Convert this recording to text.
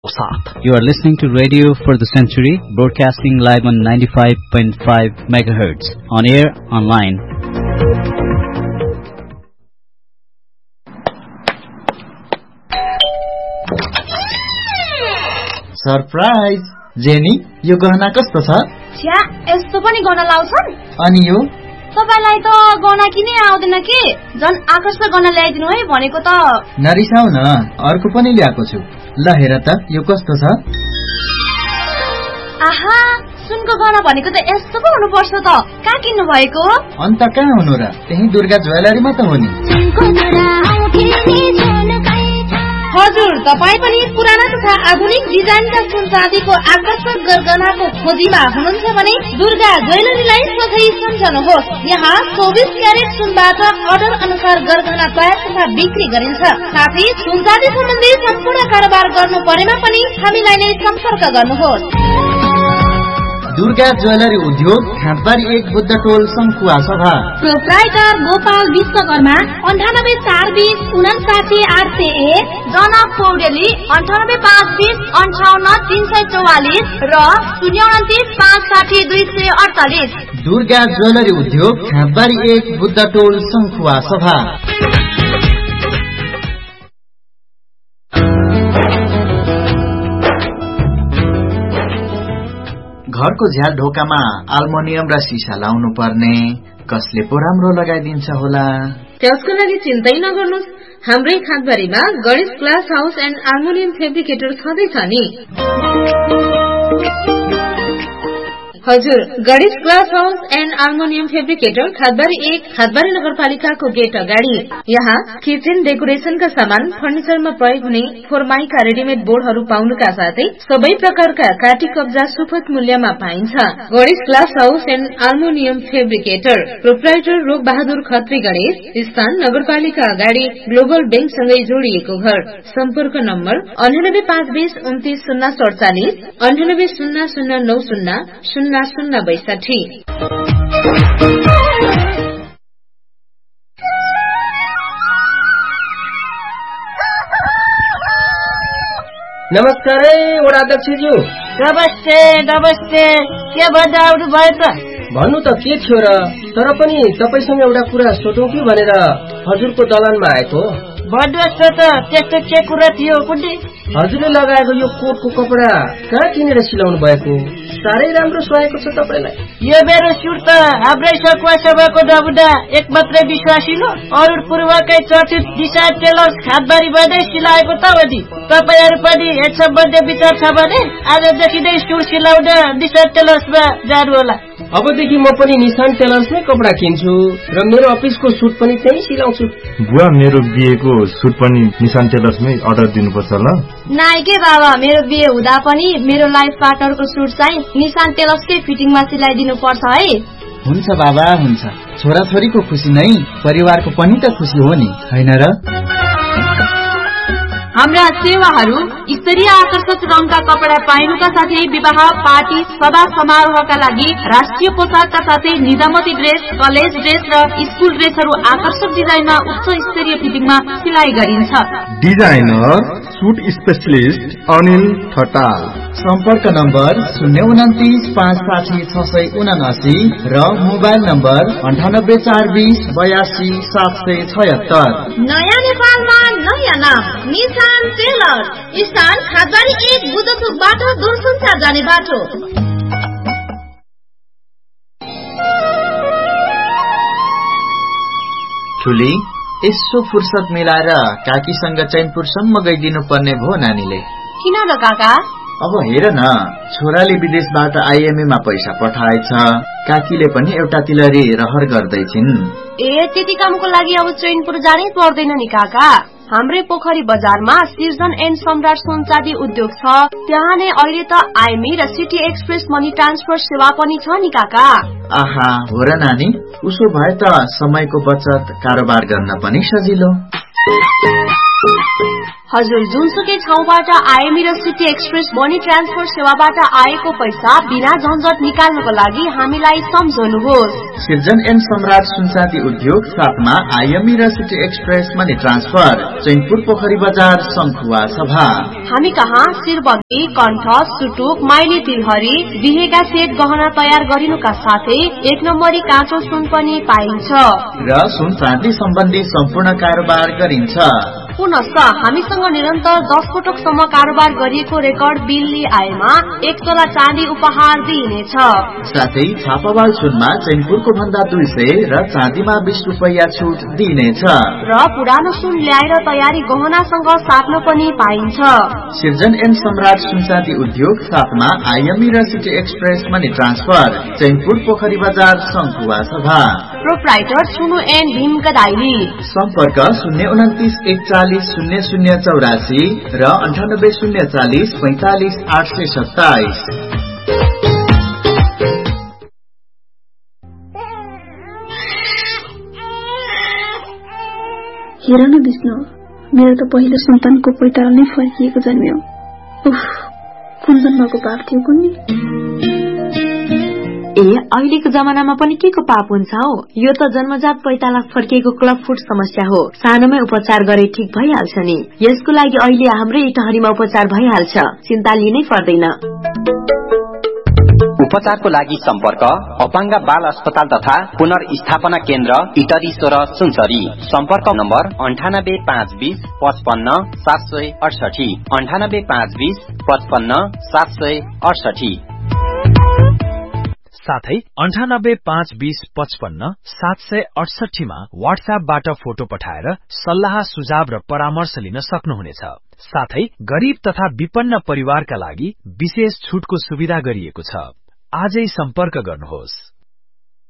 साथ। You are listening to Radio for the Century, broadcasting live on 95.5 megahertz, on air, online. Surprise jenny, यो गहना कस्तो छ? छ्या, यस्तो पनि गहना लाउँछन्? अनि यो तपाईलाई त गहना किनै आउँदैन के? जन आकर्षक गहना ल्याइदिनु है भनेको त। नरिसाउ न, अर्को पनि ल्याएको छु। ल हेर त, यो कस्तो छ? आहा, सुनको गहना भनेको त यस्तो पो हुनुपर्छ त। कहाँ किन्नु भएको? अन्त कहाँ हुनु र, त्यही दुर्गा ज्वेलरीमा त हो नि। हजुर, तपाईँ पनि पुराना तथा आधुनिक डिजाइनका सुन चाँदीको आकर्षक गरगहनाको खोजीमा हुनुहुन्छ भने दुर्गा ज्वेलरीलाई सधैँ सम्झनुहोस्। यहाँ 24 क्यारेट सुनबाट अर्डर अनुसार गरगहना तयार तथा बिक्री गरिन्छ। साथै सुन चाँदी सम्बन्धी सम्पूर्ण कारोबार गर्नु परेमा पनि हामीलाई नै सम्पर्क गर्नुहोस्। दुर्गा ज्वेलरी उद्योग, खाँदबारी 1 बुद्ध टोल, शङ्खुवा सभा। प्रोप्राइटर गोपाल विश्वकर्मा, 9842598801, जनक पौडेली, 9852058344 र 029560248। दुर्गा ज्वेलरी उद्योग, खाँदबारी 1 बुद्ध टोल, शङ्खुवा सभा। घरको झ्याल ढोकामा अल्मुनियम र सिसा लाउनु पर्ने, कसले पो राम्रो लगाइदिन्छ होला? त्यसको लागि चिन्तै नगर्नुस्, हाम्रै खाँदबारीमा Ganesh glass house and aluminium fabricator छँदैछ नि। हजुर, Ganesh glass house and aluminium fabricator, Khandbari 1, Khandbari नगरपालिकाको गेट अगाडि। यहाँ किचन डेकोरेसनका सामान, फर्निचरमा प्रयोग हुने फोरमाइका रेडिमेड बोर्डहरू पाउनुका साथै सबै प्रकारका काटी कब्जा सुपथ मूल्यमा पाइन्छ। Ganesh glass house and aluminium fabricator, proprietor रोग बहादुर खत्री गणेश, स्थान नगरपालिका अगाडि, ग्लोबल बैंकसँगै जोडिएको घर। सम्पर्क नम्बर 9852290047, 9800900062। नमस्कार वडाध्यक्षज्यू। नमस्ते नमस्ते, के भन्दा आउनु भयो त? भन्नु त के थियो र, तर पनि तपाईसँग एउटा कुरा सोधौँ कि भनेर हजुरको दलानमा आएको। भन्नुहोस् त, त्यस्तो के कुरा थियो कुन्नी? हजुरले लगाएको यो कोटको कपडा कहाँ किनेर सिलाउनु भएको? साह्रै राम्रो सुहाएको छ तपाईलाई। यो मेरो सुट त हाम्रै सकुवा सभाको नमुना एकमात्रै विश्वासिलो अरूण पूर्वकै चर्चित दिशा टेलर्स खाँदबारीमा नै सिलाएको त हो नि। तपाईहरू पनि यस सम्बन्धी विचार छ भने आजदेखि नै सुट सिलाउन दिशा टेलर्समा जानु होला। अबदेखि म पनि निशान टेलर्समै कपडा किन्छु र मेरो अफिसको सुट पनि त्यही सिलाउँछु। बुवा, मेरो बिहेको सुट पनि निशान टेलर्समै अर्डर दिनुपर्छ ल? नाइ के बाबा, मेरो बिहे हुँदा पनि मेरो लाइफ पार्टनरको सुट चाहिँ निशान टेलर्सकै फिटिङमा सिलाइदिनु पर्छ है। हुन्छ बाबा, हुन्छ। छोराछोरीको खुसी नै परिवारको पनि त खुसी हो नि, हैन र? हाम्रा सेवाहरू स्तरीय आकर्षक रङका कपडा पाइनुका साथै विवाह, पार्टी, सभा समारोहका लागि राष्ट्रिय पोसाकका साथै निजामती ड्रेस, कलेज ड्रेस र स्कुल ड्रेसहरू आकर्षक डिजाइनमा उच्च स्तरीय फिटिङमा सिलाइ गरिन्छ। Designer suit specialist Anil Thatal. सम्पर्क नम्बर 029560679 र मोबाइल नम्बर 9842082776। नयाँ नेपालमा नयाँ नाम निशान टेलर, स्थान खाँदबारी 1 बुद्धचोकबाट दूरसञ्चार जाने बाटो। ठुली, यसो फुर्सद मिलाएर काकीसँग चैनपुरसम्म गइदिनु पर्ने भो नानीले। किन र काका? अब हेर न, छोराले विदेशबाट IMA मा पैसा पठाएछ, काकीले पनि एउटा तिलरी रहर गर्दैछिन्। ए, त्यति कामको लागि अब चैनपुर जानै पर्दैन नि काका। हाम्रै पोखरी बजारमा सिजन एन्ड सम्राट सुनचाँदी उद्योग छ। त्यहाँ नै अहिले त IMA र सिटी एक्सप्रेस मनी ट्रान्सफर सेवा पनि छ नि काका। आहा, हो र नानी, उसो भए त समयको बचत, कारोबार गर्न पनि सजिलो। हजुर, जुनसुकै ठाउँबाट आइएमई र सिटी एक्सप्रेस मनी ट्रान्सफर सेवाबाट आएको पैसा बिना झन्झट निकाल्नको लागि हामीलाई सम्झनुहोस्। सिर्जन एन्ड सम्राट सुनचाँदी उद्योग साथमा आइएमई र city express money transfer, Chainpur पोखरी बजार, शंखुवा सभा। हामी कहाँ शिरबगी, कण्ठ, सुटुक, माइली तिलहरी, बिहेका सेट गहना तयार गरिनुका साथै 1 नम्बरी काँचो सुन पनि पाइन्छ र सुन चाँदी सम्बन्धी सम्पूर्ण कारोबार गरिन्छ। पुनश्च हामीसँग निरन्तर 10 पटकसम्म कारोबार गरिएको रेकर्ड बिल आएमा 1 तोला चाँदी उपहार दिइनेछ। साथै छापावाल सुनमा चैनपुरको भन्दा 200 र चाँदीमा 20 रुपैयाँ छुट दिइनेछ र पुरानो सुन ल्याएर तयारी गहनासँग साट्न पनि पाइन्छ। सिर्जन एन्ड सम्राट सुनचाँदी उद्योग साथमा आइएमई र city express money transfer, Chainpur पोखरी बजार, शंखुवा सभा। प्रोप्राइटर सुनु एन्ड भीम कदाइली। सम्पर्क 029 41 0084 र 98 040 45 827। हेर न विष्णु, मेरो त पहिलो सन्तानको पैतारा नै फर्किएको जन्मियो। कुन जन्मको पाप थियो कुन्नी? अहिलेको जमानामा पनि के को पाप हुन्छ हो? यो त जन्मजात पैताला फर्किएको क्लब फुट समस्या हो। सानोमै उपचार गरे ठीक भइहाल्छ नि। यसको लागि अहिले हाम्रै इटहरीमा उपचार भइहाल्छ, चिन्ता लिनै पर्दैन। उपचारको लागि सम्पर्क अपाङ्ग बाल अस्पताल तथा पुनर्स्थापना केन्द्र इटरी 16 सुनसरी। सम्पर्क नम्बर 98520 55 768 98520 55 768। साथै 98520 55 768 मा व्हाट्सएपबाट फोटो पठाएर सल्लाह सुझाव र परामर्श लिन सक्नुहुनेछ। साथै गरीब तथा विपन्न परिवारका लागि विशेष छुटको सुविधा गरिएको छ। आजै सम्पर्क गर्नुहोस्।